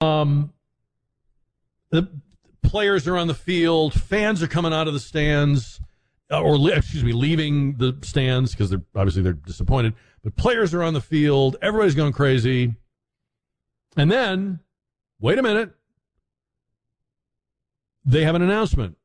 The players are on the field. Fans are coming out of the stands, leaving the stands because they're disappointed. But players are on the field. Everybody's going crazy. And then, wait a minute. They have an announcement.